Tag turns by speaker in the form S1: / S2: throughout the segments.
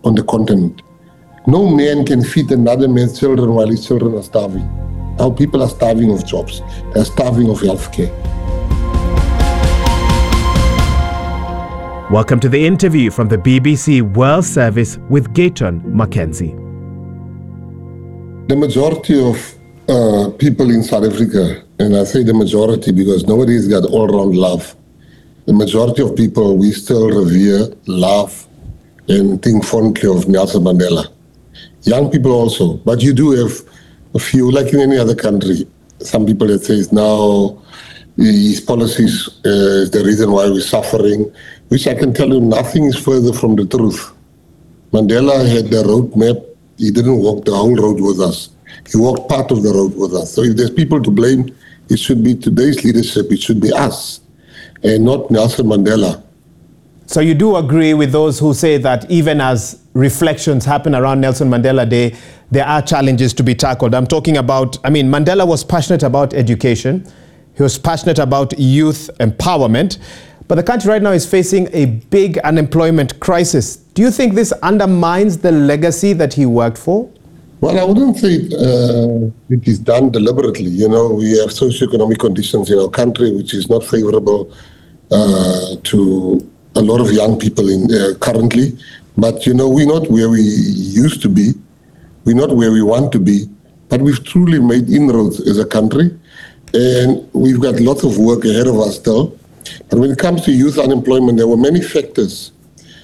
S1: on the continent. No man can feed another man's children while his children are starving. Our people are starving of jobs. They're starving of healthcare.
S2: Welcome to the interview from the BBC World Service with Gayton Mackenzie.
S1: The majority of people in South Africa, and I say the majority because nobody's got all-round love. The majority of people, we still revere, love, and think fondly of Nelson Mandela. Young people also, but you do have a few, like in any other country, some people that say now his policies is the reason why we're suffering, which I can tell you nothing is further from the truth. Mandela had the roadmap. He didn't walk the whole road with us. He walked part of the road with us. So if there's people to blame, it should be today's leadership. It should be us and not Nelson Mandela.
S2: So you do agree with those who say that even as reflections happen around Nelson Mandela Day, there are challenges to be tackled. I'm talking about, Mandela was passionate about education. He was passionate about youth empowerment. But the country right now is facing a big unemployment crisis. Do you think this undermines the legacy that he worked for?
S1: Well, I wouldn't say it is done deliberately. You know, we have socioeconomic conditions in our country which is not favorable to a lot of young people currently. But, you know, we're not where we used to be. We're not where we want to be. But we've truly made inroads as a country. And we've got lots of work ahead of us still. But when it comes to youth unemployment, there were many factors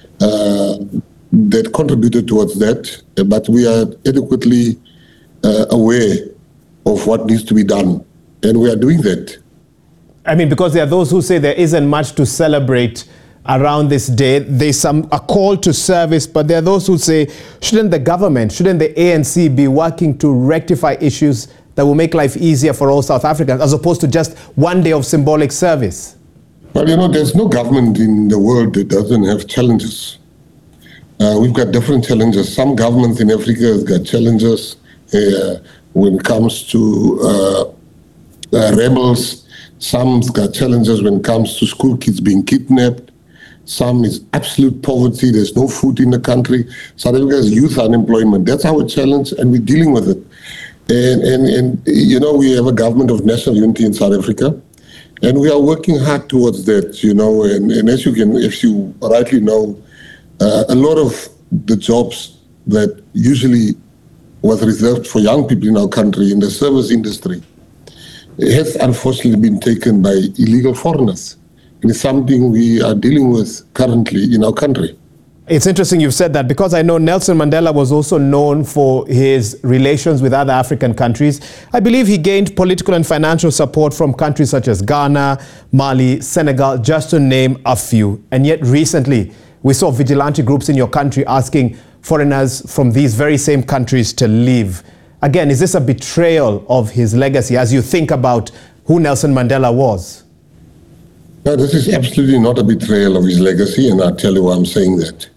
S1: that contributed towards that, but we are adequately aware of what needs to be done, and we are doing that.
S2: Because there are those who say there isn't much to celebrate around this day. There's a call to service, but there are those who say, shouldn't the government, shouldn't the ANC be working to rectify issues that will make life easier for all South Africans, as opposed to just one day of symbolic service?
S1: Well, you know, there's no government in the world that doesn't have challenges. We've got different challenges. Some governments in Africa have got challenges when it comes to rebels. Some's got challenges when it comes to school kids being kidnapped. Some is absolute poverty. There's no food in the country. South Africa has youth unemployment. That's our challenge, and we're dealing with it. And you know, we have a government of national unity in South Africa. And we are working hard towards that, you know, and as you rightly know, a lot of the jobs that usually was reserved for young people in our country in the service industry has unfortunately been taken by illegal foreigners. And it's something we are dealing with currently in our country.
S2: It's interesting you've said that, because I know Nelson Mandela was also known for his relations with other African countries. I believe he gained political and financial support from countries such as Ghana, Mali, Senegal, just to name a few. And yet recently, we saw vigilante groups in your country asking foreigners from these very same countries to leave. Again, is this a betrayal of his legacy as you think about who Nelson Mandela was?
S1: No, this is absolutely not a betrayal of his legacy, and I'll tell you why I'm saying that.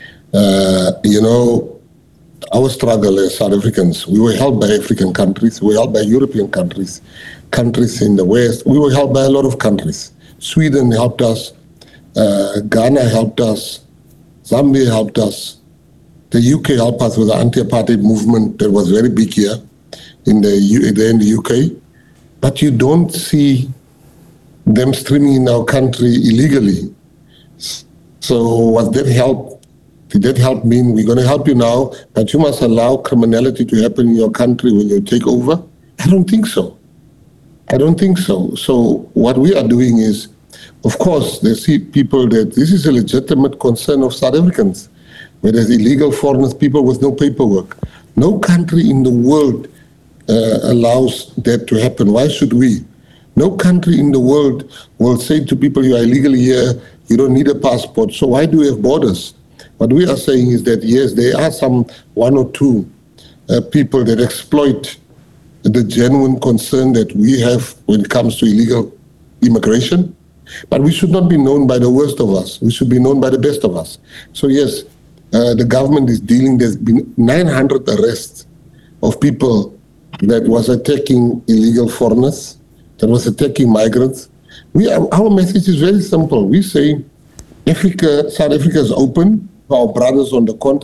S1: You know, our struggle as South Africans, we were helped by African countries, we were helped by European countries, countries in the West. We were helped by a lot of countries. Sweden helped us, Ghana helped us, Zambia helped us, the UK helped us with the anti-apartheid movement that was very big here in the UK. But you don't see them streaming in our country illegally. So was that help? Did that help mean we're going to help you now, but you must allow criminality to happen in your country when you take over? I don't think so. I don't think so. So what we are doing is, of course, they see people that this is a legitimate concern of South Africans, where there's illegal foreigners, people with no paperwork. No country in the world allows that to happen. Why should we? No country in the world will say to people, you are illegally here, you don't need a passport, so why do we have borders? What we are saying is that, yes, there are some one or two people that exploit the genuine concern that we have when it comes to illegal immigration, but we should not be known by the worst of us. We should be known by the best of us. So, yes, the government is dealing, there's been 900 arrests of people that was attacking illegal foreigners, that was attacking migrants. Our message is very simple. We say South Africa is open. Our brothers on the continent